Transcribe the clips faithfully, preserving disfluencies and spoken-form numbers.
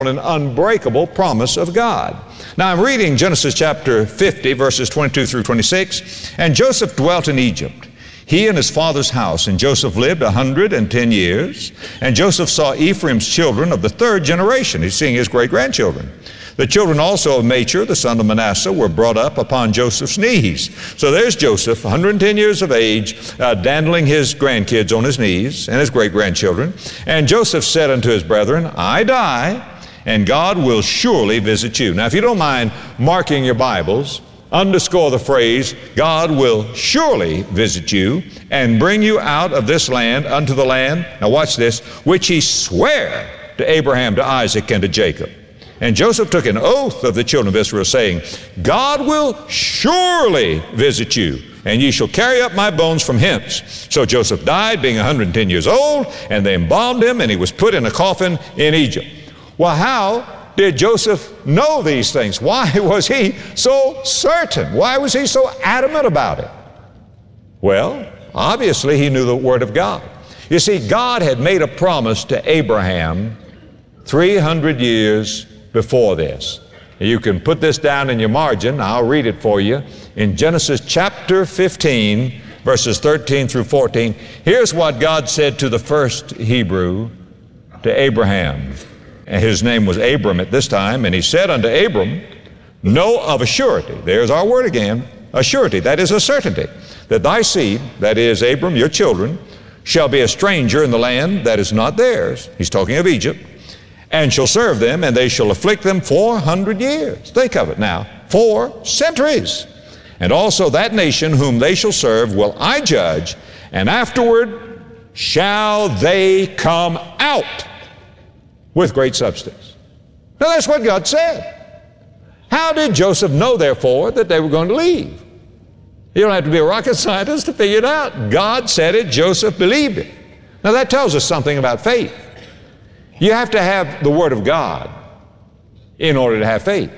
an unbreakable promise of God. Now I'm reading Genesis chapter fifty, verses twenty-two through twenty-six. And Joseph dwelt in Egypt, he and his father's house. And Joseph lived a hundred and ten years. And Joseph saw Ephraim's children of the third generation. He's seeing his great-grandchildren. The children also of Machir, the son of Manasseh, were brought up upon Joseph's knees. So there's Joseph, one hundred ten years of age, uh, dandling his grandkids on his knees and his great-grandchildren. And Joseph said unto his brethren, I die, and God will surely visit you. Now, if you don't mind marking your Bibles, underscore the phrase, God will surely visit you and bring you out of this land unto the land, now watch this, which he sware to Abraham, to Isaac, and to Jacob. And Joseph took an oath of the children of Israel, saying, God will surely visit you, and ye shall carry up my bones from hence. So Joseph died, being one hundred ten years old, and they embalmed him, and he was put in a coffin in Egypt. Well, how did Joseph know these things? Why was he so certain? Why was he so adamant about it? Well, obviously he knew the Word of God. You see, God had made a promise to Abraham three hundred years before this. You can put this down in your margin. I'll read it for you. In Genesis chapter fifteen, verses thirteen through fourteen, here's what God said to the first Hebrew, to Abraham. And his name was Abram at this time. And he said unto Abram, know of a surety, there's our word again, a surety, that is a certainty, that thy seed, that is Abram, your children, shall be a stranger in the land that is not theirs. He's talking of Egypt. And shall serve them, and they shall afflict them four hundred years. Think of it now, four centuries. And also that nation whom they shall serve will I judge, and afterward shall they come out with great substance. Now that's what God said. How did Joseph know, therefore, that they were going to leave? You don't have to be a rocket scientist to figure it out. God said it, Joseph believed it. Now that tells us something about faith. You have to have the Word of God in order to have faith.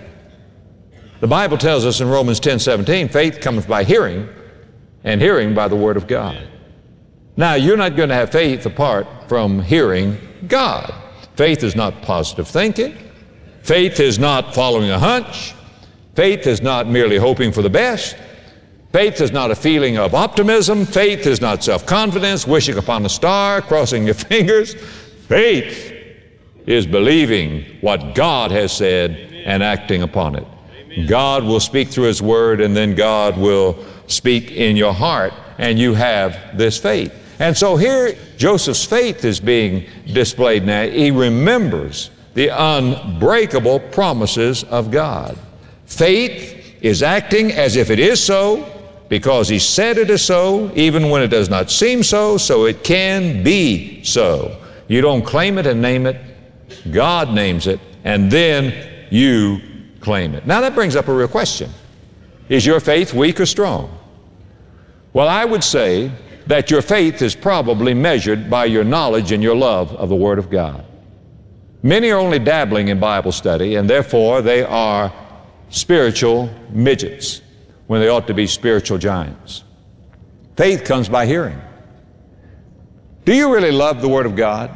The Bible tells us in Romans ten seventeen, faith cometh by hearing, and hearing by the Word of God. Now, you're not going to have faith apart from hearing God. Faith is not positive thinking. Faith is not following a hunch. Faith is not merely hoping for the best. Faith is not a feeling of optimism. Faith is not self-confidence, wishing upon a star, crossing your fingers. Faith is believing what God has said and acting upon it. God will speak through His Word, and then God will speak in your heart, and you have this faith. And so here Joseph's faith is being displayed now. He remembers the unbreakable promises of God. Faith is acting as if it is so, because He said it is so, even when it does not seem so, so it can be so. You don't claim it and name it. God names it, and then you claim it. Now that brings up a real question. Is your faith weak or strong? Well, I would say that your faith is probably measured by your knowledge and your love of the Word of God. Many are only dabbling in Bible study, and therefore they are spiritual midgets when they ought to be spiritual giants. Faith comes by hearing. Do you really love the Word of God?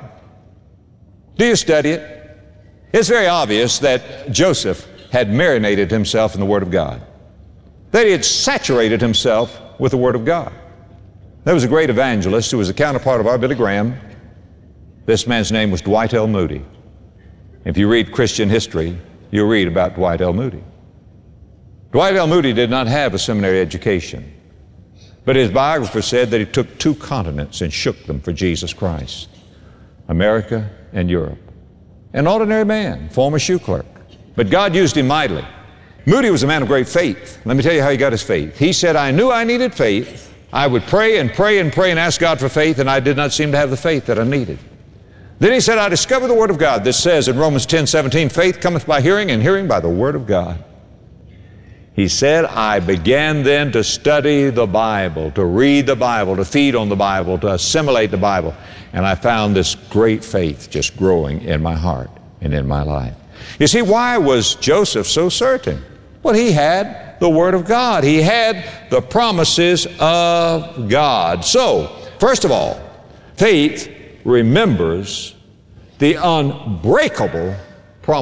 Do you study it? It's very obvious that Joseph had marinated himself in the Word of God, that he had saturated himself with the Word of God. There was a great evangelist who was a counterpart of our Billy Graham. This man's name was Dwight L. Moody. If you read Christian history, you'll read about Dwight L. Moody. Dwight L. Moody did not have a seminary education, but his biographer said that he took two continents and shook them for Jesus Christ, America and Europe. An ordinary man, former shoe clerk, but God used him mightily. Moody was a man of great faith. Let me tell you how he got his faith. He said, I knew I needed faith. I would pray and pray and pray and ask God for faith, and I did not seem to have the faith that I needed. Then he said, I discovered the Word of God. This says in Romans ten seventeen, faith cometh by hearing, and hearing by the Word of God. He said, I began then to study the Bible, to read the Bible, to feed on the Bible, to assimilate the Bible. And I found this great faith just growing in my heart and in my life. You see, why was Joseph so certain? Well, he had the Word of God. He had the promises of God. So, first of all, faith remembers the unbreakable